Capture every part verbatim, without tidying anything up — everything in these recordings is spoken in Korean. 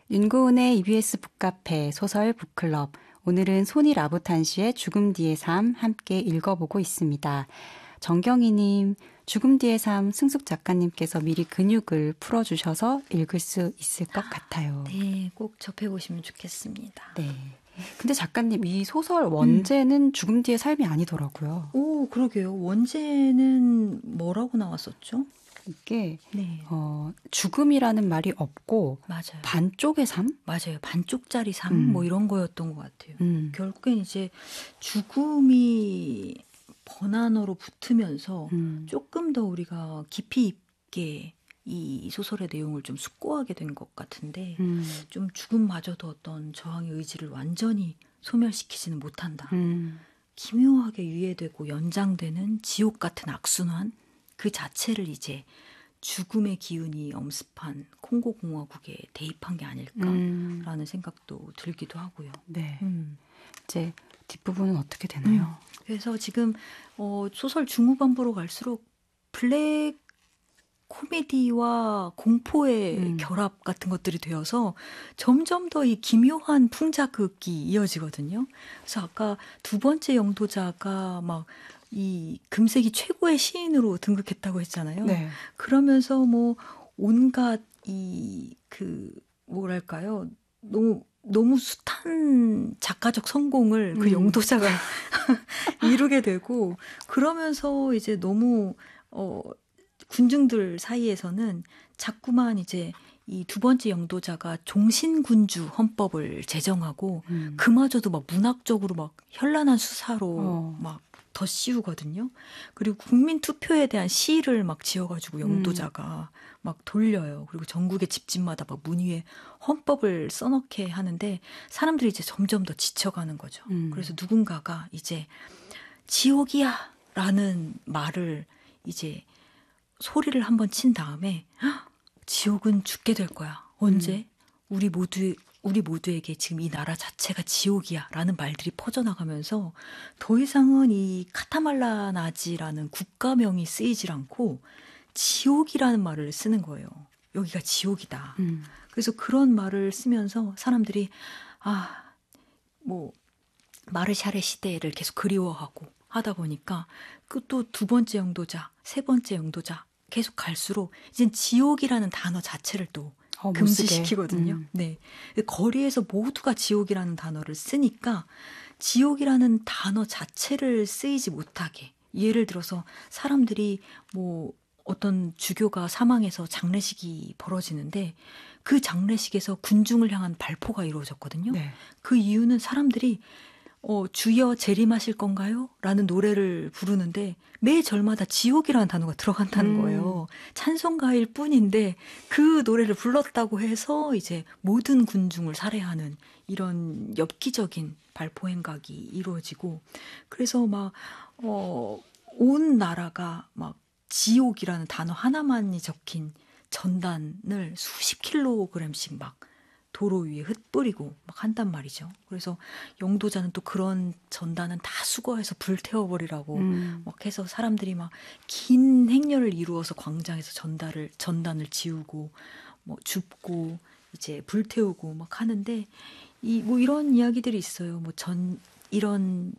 윤고은의 이비에스 북카페 소설 북클럽. 오늘은 소니 라보탄 씨의 죽음 뒤의 삶 함께 읽어보고 있습니다. 정경희님, 죽음 뒤의 삶 승숙 작가님께서 미리 근육을 풀어주셔서 읽을 수 있을 것 같아요. 네, 꼭 접해보시면 좋겠습니다. 네. 근데 작가님, 이 소설 원제는 음. 죽음 뒤의 삶이 아니더라고요. 오, 그러게요. 원제는 뭐라고 나왔었죠? 이게 네. 어, 죽음이라는 말이 없고 맞아요. 반쪽의 삶? 맞아요. 반쪽짜리 삶? 음. 뭐 이런 거였던 것 같아요. 음. 결국엔 이제 죽음이 번안어로 붙으면서 음. 조금 더 우리가 깊이 있게 이 소설의 내용을 좀 숙고하게 된 것 같은데 음. 좀 죽음마저도 어떤 저항의 의지를 완전히 소멸시키지는 못한다. 음. 기묘하게 유예되고 연장되는 지옥 같은 악순환 그 자체를 이제 죽음의 기운이 엄습한 콩고 공화국에 대입한 게 아닐까라는 음. 생각도 들기도 하고요. 네. 음. 이제 뒷부분은 어떻게 되나요? 음. 그래서 지금 어, 소설 중후반부로 갈수록 블랙 코미디와 공포의 음. 결합 같은 것들이 되어서 점점 더 이 기묘한 풍자극이 이어지거든요. 그래서 아까 두 번째 영도자가 막 이 금세기 최고의 시인으로 등극했다고 했잖아요. 네. 그러면서 뭐 온갖 이 그 뭐랄까요? 너무 너무 숱한 작가적 성공을 그 음. 영도자가 이루게 되고 그러면서 이제 너무 어 군중들 사이에서는 자꾸만 이제 이 두 번째 영도자가 종신군주 헌법을 제정하고 음. 그마저도 막 문학적으로 막 현란한 수사로 어. 막 더 씌우거든요. 그리고 국민 투표에 대한 시를 막 지어가지고 영도자가 음. 막 돌려요. 그리고 전국의 집집마다 막 문 위에 헌법을 써넣게 하는데 사람들이 이제 점점 더 지쳐가는 거죠. 음. 그래서 누군가가 이제 지옥이야 라는 말을 이제 소리를 한번 친 다음에 지옥은 죽게 될 거야. 언제? 음. 우리 모두 우리 모두에게 지금 이 나라 자체가 지옥이야 라는 말들이 퍼져나가면서 더 이상은 이 카타말라나지라는 국가명이 쓰이질 않고 지옥이라는 말을 쓰는 거예요. 여기가 지옥이다. 음. 그래서 그런 말을 쓰면서 사람들이 아, 뭐 마르샤르 시대를 계속 그리워하고 하다 보니까 그 또 두 번째 영도자, 세 번째 영도자 계속 갈수록 이젠 지옥이라는 단어 자체를 또 어, 금지시키거든요. 음. 네, 거리에서 모두가 지옥이라는 단어를 쓰니까 지옥이라는 단어 자체를 쓰이지 못하게 예를 들어서 사람들이 뭐 어떤 주교가 사망해서 장례식이 벌어지는데 그 장례식에서 군중을 향한 발포가 이루어졌거든요. 네. 그 이유는 사람들이 어, 주여 재림하실 건가요? 라는 노래를 부르는데 매 절마다 지옥이라는 단어가 들어간다는 음. 거예요. 찬송가일 뿐인데 그 노래를 불렀다고 해서 이제 모든 군중을 살해하는 이런 엽기적인 발포 행각이 이루어지고 그래서 막, 어, 온 나라가 막 지옥이라는 단어 하나만이 적힌 전단을 수십 킬로그램씩 막 도로 위에 흩뿌리고 막 한단 말이죠. 그래서 영도자는 또 그런 전단은 다 수거해서 불태워버리라고 음. 막 해서 사람들이 막 긴 행렬을 이루어서 광장에서 전단을, 전단을 지우고 뭐 줍고 이제 불태우고 막 하는데 이 뭐 이런 이야기들이 있어요. 뭐 전, 이런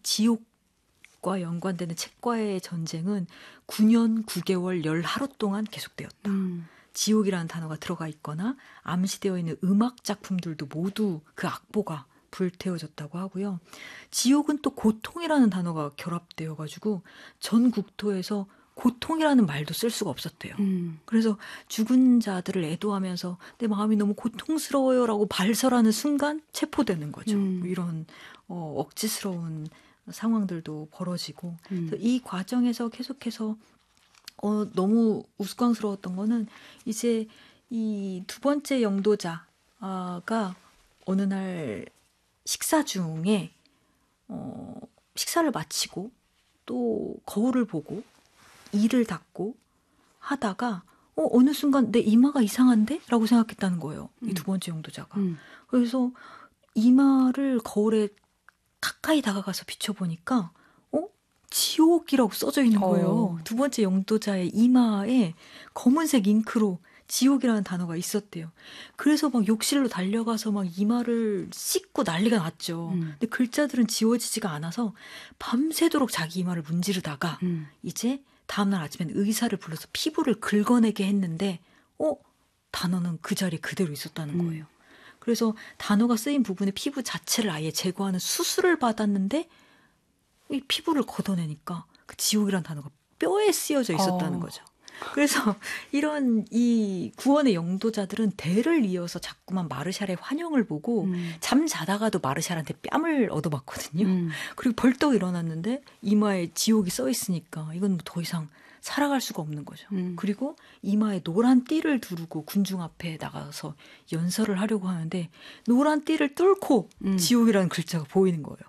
지옥과 연관되는 책과의 전쟁은 구 년 구 개월 열 하루 동안 계속되었다. 음. 지옥이라는 단어가 들어가 있거나 암시되어 있는 음악 작품들도 모두 그 악보가 불태워졌다고 하고요. 지옥은 또 고통이라는 단어가 결합되어가지고 전 국토에서 고통이라는 말도 쓸 수가 없었대요. 음. 그래서 죽은 자들을 애도하면서 내 마음이 너무 고통스러워요라고 발설하는 순간 체포되는 거죠. 음. 뭐 이런 어, 억지스러운 상황들도 벌어지고 음. 이 과정에서 계속해서 어, 너무 우스꽝스러웠던 거는 이제 이 두 번째 영도자가 어느 날 식사 중에 어, 식사를 마치고 또 거울을 보고 이를 닦고 하다가 어, 어느 순간 내 이마가 이상한데? 라고 생각했다는 거예요. 음. 이 두 번째 영도자가. 음. 그래서 이마를 거울에 가까이 다가가서 비춰보니까 어? 지옥이라고 써져 있는 거예요. 어. 두 번째 영도자의 이마에 검은색 잉크로 지옥이라는 단어가 있었대요. 그래서 막 욕실로 달려가서 막 이마를 씻고 난리가 났죠. 음. 근데 글자들은 지워지지가 않아서 밤새도록 자기 이마를 문지르다가 음. 이제 다음날 아침엔 의사를 불러서 피부를 긁어내게 했는데 어? 단어는 그 자리에 그대로 있었다는 음. 거예요. 그래서 단어가 쓰인 부분의 피부 자체를 아예 제거하는 수술을 받았는데 이 피부를 걷어내니까 그 지옥이라는 단어가 뼈에 쓰여져 있었다는 어. 거죠. 그래서 이런 이 구원의 영도자들은 대를 이어서 자꾸만 마르샬의 환영을 보고 음. 잠 자다가도 마르샬한테 뺨을 얻어맞거든요. 음. 그리고 벌떡 일어났는데 이마에 지옥이 써 있으니까 이건 더 이상 살아갈 수가 없는 거죠. 음. 그리고 이마에 노란 띠를 두르고 군중 앞에 나가서 연설을 하려고 하는데 노란 띠를 뚫고 음. 지옥이라는 글자가 보이는 거예요.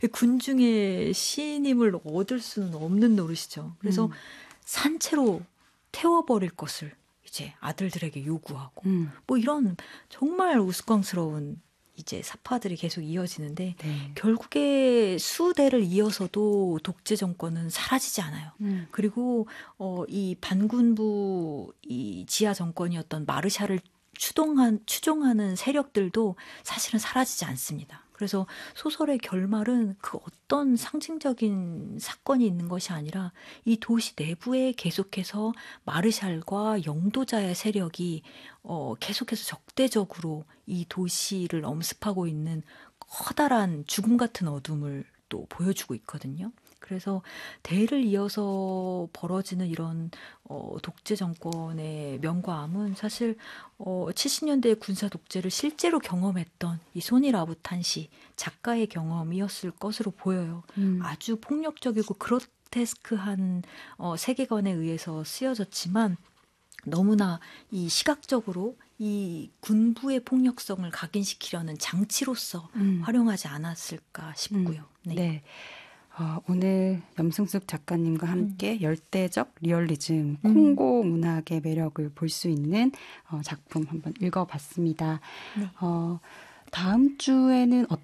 군중의 시인임을 얻을 수는 없는 노릇이죠. 그래서 음. 산채로 태워버릴 것을 이제 아들들에게 요구하고 음. 뭐 이런 정말 우스꽝스러운 이제 사파들이 계속 이어지는데 네. 결국에 수대를 이어서도 독재 정권은 사라지지 않아요. 음. 그리고 어, 이 반군부 이 지하 정권이었던 마르샤를 추동한 추종하는 세력들도 사실은 사라지지 않습니다. 그래서 소설의 결말은 그 어떤 상징적인 사건이 있는 것이 아니라 이 도시 내부에 계속해서 마르샬과 영도자의 세력이 어, 계속해서 적대적으로 이 도시를 엄습하고 있는 커다란 죽음 같은 어둠을 또 보여주고 있거든요. 그래서 대를 이어서 벌어지는 이런 어, 독재 정권의 명과암은 사실 어, 칠십 년대의 군사 독재를 실제로 경험했던 이 소니 라부탄시 작가의 경험이었을 것으로 보여요. 음. 아주 폭력적이고 그로테스크한 어, 세계관에 의해서 쓰여졌지만 너무나 이 시각적으로 이 군부의 폭력성을 각인시키려는 장치로서 음. 활용하지 않았을까 싶고요. 음. 네. 어, 오늘 염승숙 작가님과 함께 음. 열대적 리얼리즘, 음. 콩고 문학의 매력을 볼 수 있는 어, 작품 한번 읽어봤습니다. 네. 어, 다음 주에는